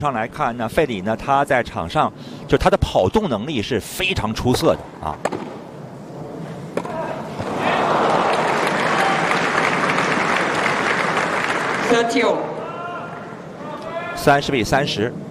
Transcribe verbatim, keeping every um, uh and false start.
上来看呢，费里呢，他在场上就他的跑动能力是非常出色的啊。三十比三十。